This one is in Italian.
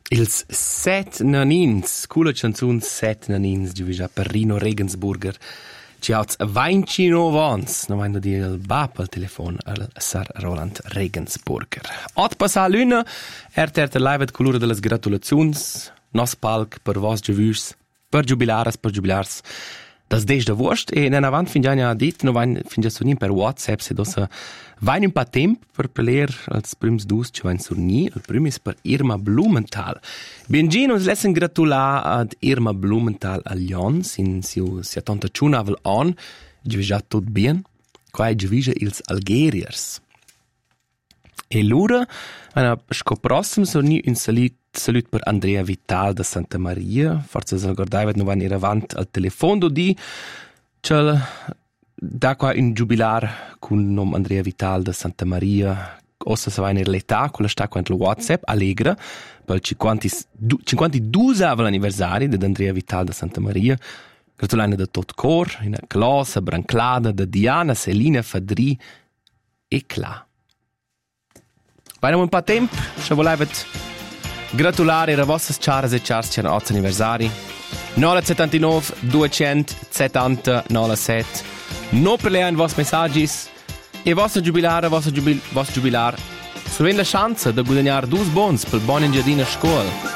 Ils set nanins, cula canzun set nanins, giuviscia per Rino Regensburger. Ci ha 29 ans, non vendo di il bap al telefon al Sir Roland Regensburger. Ot passa l'una, terta live at colore delle gratulazions, nos palc per vos giuvis, per jubilars. Das des de Wurst e in avant fin già dit, no vain fin già sunin per WhatsApp se dos vain un pa temp per peler als prims dus ci vain surni, il primis per Irma Blumenthal. Bengin uns lessen gratula ad Irma Blumenthal a Lyon, sin siu sia tonta ciunavel on, già tot bien, quai già ils Algeriers. E l'ura, ana scoprossem surni un salut per Andrea Vital da Santa Maria. Forse se guardai no van ir avant al telefono di c'è da qua un jubilar con nom Andrea Vital da Santa Maria. Ossa se va in l'età, quella sta qua in WhatsApp allegra per 52 anniversari di Andrea Vital da Santa Maria. Gratulane da tot cor, in classe branclada da Diana, Selina, Fadri e Cla. Vainem un pa temp, se volevet gratulare a vostre ciaras e ciars c'erano 8 anniversari. 979 270 97. No per le vostri messaggi e vostro jubilare, vostro jubilar. Sovente la chance di guadagnare 2 bons per buon in giardino a scuola.